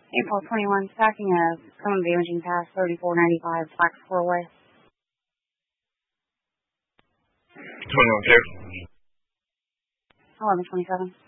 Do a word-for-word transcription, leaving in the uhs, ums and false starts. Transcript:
April twenty-one, stacking of Common Imaging Pass, thirty-four ninety-five, Black Squirrel Way. twenty-one, clear. eleven twenty-seven.